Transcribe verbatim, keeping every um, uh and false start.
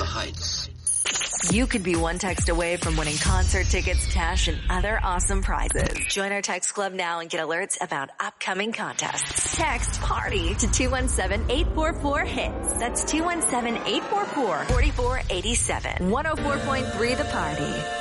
Heights. You could be one text away from winning concert tickets, cash, and other awesome prizes. Join our text club now and get alerts about upcoming contests. Text PARTY to two one seven, eight four four, HITS. That's two one seven, eight four four, four four eight seven. one oh four point three The Party.